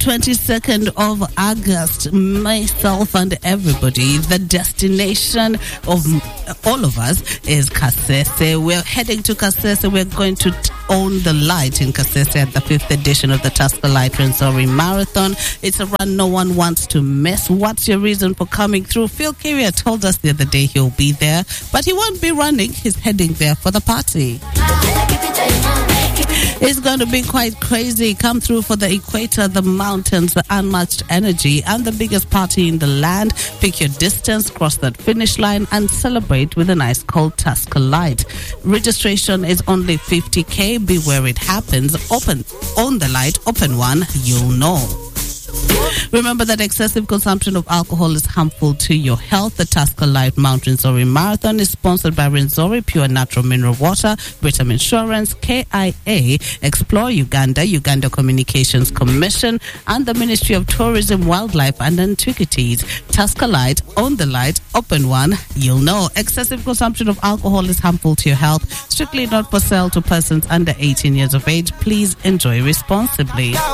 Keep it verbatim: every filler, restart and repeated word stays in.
twenty-second of August, myself and everybody, the destination of all of us is Kasese. We're heading to Kasese. We're going to t- own the light in Kasese at the fifth edition of the Tusker Light Rwenzori Marathon. It's a run no one wants to miss. What's your reason for coming through? Phil Kiria told us the other day he'll be there, but he won't be running. He's heading there for the party. It's going to be quite crazy. Come through for the equator, the mountains, the unmatched energy, and the biggest party in the land. Pick your distance, cross that finish line, and celebrate with a nice cold Tusker Light. Registration is only fifty K. Be where it happens. Open, own the light, open one, you'll know. Remember that excessive consumption of alcohol is harmful to your health. The Tusker Light Mount Rwenzori Marathon is sponsored by Rwenzori Pure Natural Mineral Water, Britam Insurance, K I A, Explore Uganda, Uganda Communications Commission, and the Ministry of Tourism, Wildlife and Antiquities. Tusker Light, own the light, open one, you'll know. Excessive consumption of alcohol is harmful to your health. Strictly not for sale to persons under eighteen years of age. Please enjoy responsibly.